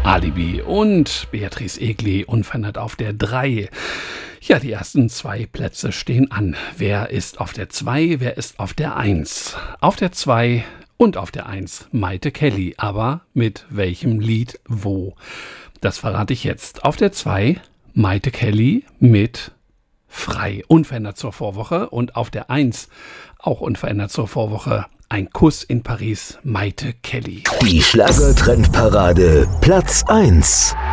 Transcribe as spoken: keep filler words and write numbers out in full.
Alibi und Beatrice Egli unverändert auf der drei. Ja, die ersten zwei Plätze stehen an. Wer ist auf der zwei, wer ist auf der eins? Auf der zwei und auf der eins Maite Kelly, aber mit welchem Lied wo? Das verrate ich jetzt. Auf der zwei Maite Kelly mit Frei, unverändert zur Vorwoche, und auf der eins auch unverändert zur Vorwoche Ein Kuss in Paris, Maite Kelly. Die Schlagertrendparade Platz eins.